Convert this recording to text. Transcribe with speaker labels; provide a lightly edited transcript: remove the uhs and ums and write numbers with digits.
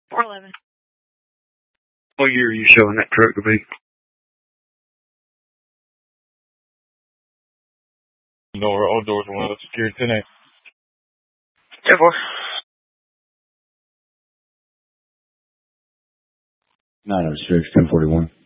Speaker 1: 411.
Speaker 2: What year are you showing that truck to be?
Speaker 3: All doors are one of the security tonight.
Speaker 2: 10-4.
Speaker 4: 906, 1041.